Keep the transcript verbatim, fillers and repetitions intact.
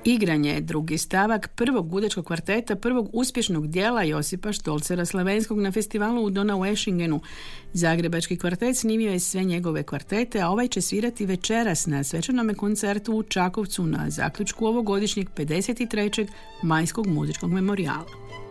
Igranje je drugi stavak prvog gudečkog kvarteta, prvog uspješnog dijela Josipa Štolcera Slavenskog na festivalu u Donaueschingenu. Zagrebački kvartet snimio je sve njegove kvartete, a ovaj će svirati večeras na svečanome koncertu u Čakovcu na zaključku ovogodišnjeg pedeset trećeg majskog muzičkog memorijala.